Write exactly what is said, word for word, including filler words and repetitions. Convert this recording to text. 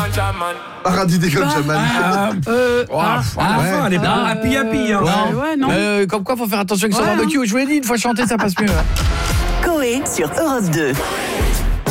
ganja man. Paradis des ganja man. Ah, euh, Oh, ah, à la ouais. fin, elle est pas happy happy. Hein. ouais, ouais, non. Euh, comme quoi, faut faire attention avec son Ouais, barbecue. Je vous l'ai dit, une fois chanté, ça passe mieux. Coé sur Europe deux.